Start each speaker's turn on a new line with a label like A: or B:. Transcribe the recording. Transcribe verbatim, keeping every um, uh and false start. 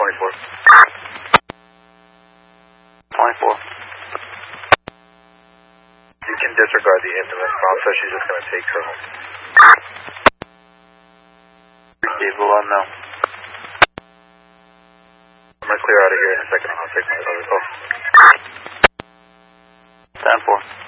A: twenty-four. twenty-four. You can disregard the ambulance. Mom says she's just going to take her home. Receive below now. I'm going to clear out of here in a second. I'll take my other call. ten four.